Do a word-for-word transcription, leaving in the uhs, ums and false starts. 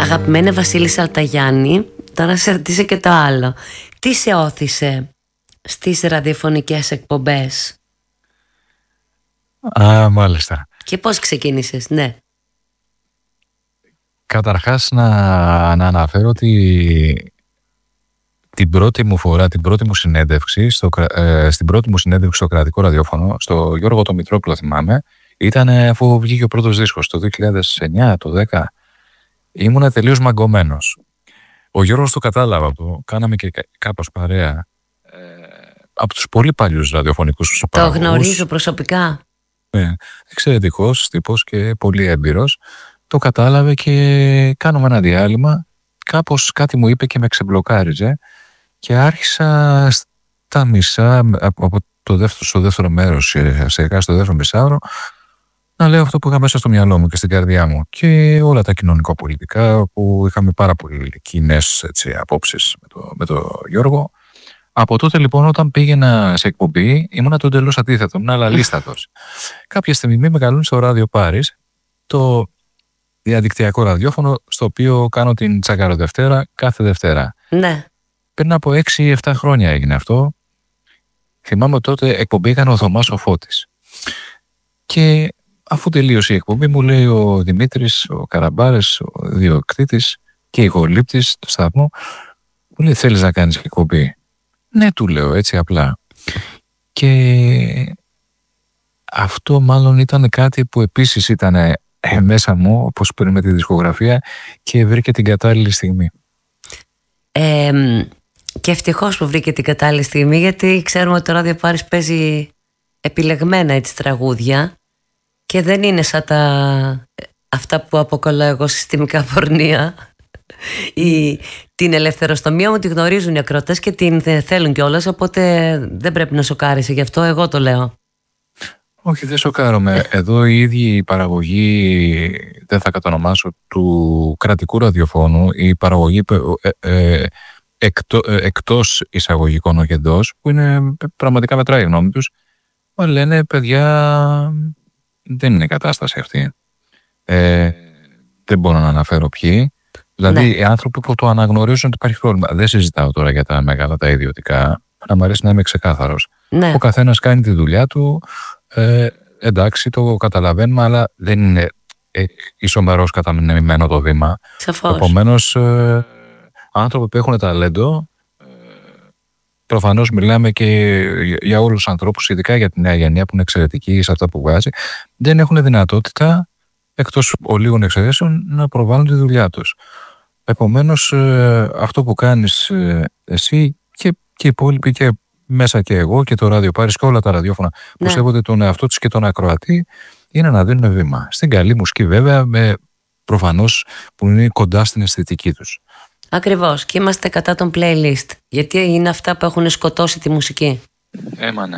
Αγαπημένη Βασίλισσα Αλταγιάννη, τώρα σε ρωτήσω και το άλλο. Τι σε όθησε στις ραδιοφωνικές εκπομπές? Α, μάλιστα. Και πώς ξεκίνησες, ναι. Καταρχάς να, να αναφέρω ότι την πρώτη μου φορά, την πρώτη μου συνέντευξη, στο, ε, στην πρώτη μου συνέντευξη στο κρατικό ραδιόφωνο, στο Γιώργο το Μητρόπουλο θυμάμαι, ήταν αφού βγήκε ο πρώτος δίσκος το δύο χιλιάδες εννιά, το δέκα. Ήμουνα τελείως μαγκωμένος. Ο Γιώργος το κατάλαβα αυτό, κάναμε και κάπως παρέα. Ε, από τους πολύ παλιούς ραδιοφωνικούς παραγωγούς. Το γνωρίζω προσωπικά. Ναι, εξαιρετικός τύπος και πολύ έμπειρος. Το κατάλαβε και κάνουμε ένα διάλειμμα. Κάπως κάτι μου είπε και με ξεμπλοκάριζε και άρχισα στα μισά, από το δεύτερο, στο δεύτερο μέρος, σε στο δεύτερο μισάωρο, να λέω αυτό που είχα μέσα στο μυαλό μου και στην καρδιά μου και όλα τα κοινωνικοπολιτικά που είχαμε πάρα πολύ κοινές απόψεις με το, με το Γιώργο. Από τότε λοιπόν όταν πήγαινα σε εκπομπή ήμουνα το εντελώς αντίθετο, ήμουν αλαλίστατος. Κάποια στιγμή με καλούν στο ράδιο Πάρις, το διαδικτυακό ραδιόφωνο, στο οποίο κάνω την Τσακάρο Δευτέρα κάθε Δευτέρα. Ναι. Πριν από έξι επτά χρόνια έγινε αυτό. Θυμάμαι ότι τότε εκπομπή έκανε ο Θωμάς ο Φώτης. Και αφού τελείωσε η εκπομπή μου λέει ο Δημήτρης, ο Καραμπάρες, ο διοκτήτης και ηχολήπτης του σταθμού, μου λέει θέλεις να κάνεις εκπομπή? Ναι, του λέω έτσι απλά. Και αυτό μάλλον ήταν κάτι που επίσης ήταν ε, μέσα μου, όπως πριν με τη δισκογραφία, και βρήκε την κατάλληλη στιγμή. Ε, και ευτυχώς που βρήκε την κατάλληλη στιγμή, γιατί ξέρουμε ότι το Ράδιο Πάρις παίζει επιλεγμένα έτσι τραγούδια και δεν είναι σαν τα αυτά που αποκαλώ εγώ συστημικά πορνεία ή την ελευθεροστομία μου τη γνωρίζουν οι ακροατές και την θέλουν κιόλας, οπότε δεν πρέπει να σοκάρεσαι, γι' αυτό εγώ το λέω. Όχι, δεν σοκάρομαι. Εδώ η ίδια η παραγωγή, δεν θα κατονομάσω, του κρατικού ραδιοφώνου, η παραγωγή ε, ε, εκτό, ε, εκτός εισαγωγικών, όχι εντός, που είναι πραγματικά μετράει η γνώμη τους, μα λένε παιδιά δεν είναι η κατάσταση αυτή. Ε, δεν μπορώ να αναφέρω ποιοι. Δηλαδή ναι. Οι άνθρωποι που το αναγνωρίζουν ότι υπάρχει πρόβλημα. Δεν συζητάω τώρα για τα μεγάλα, τα ιδιωτικά. Να μου αρέσει να είμαι ξεκάθαρος. Ναι. Ο καθένας κάνει τη δουλειά του. Ε, εντάξει, το καταλαβαίνουμε, αλλά δεν είναι ε, ισομερώς καταμειγμένο το βήμα. Σαφώς. Επομένως, ε, άνθρωποι που έχουν ταλέντο, ε, προφανώς μιλάμε και για όλους τους ανθρώπους, ειδικά για τη νέα γενιά που είναι εξαιρετική σε αυτά που βγάζει, δεν έχουν δυνατότητα, εκτός ολίγων εξαιρέσεων, να προβάλλουν τη δουλειά τους. Επομένως, ε, αυτό που κάνεις ε, εσύ και, και οι υπόλοιποι και μέσα και εγώ και το Ράδιο Πάρις και όλα τα ραδιόφωνα που ναι. σέβονται τον εαυτό τους και τον ακροατή, είναι να δίνουν βήμα. Στην καλή μουσική βέβαια, με προφανώς που είναι κοντά στην αισθητική τους. Ακριβώς, και είμαστε κατά των playlist, γιατί είναι αυτά που έχουν σκοτώσει τη μουσική. Έμα ναι.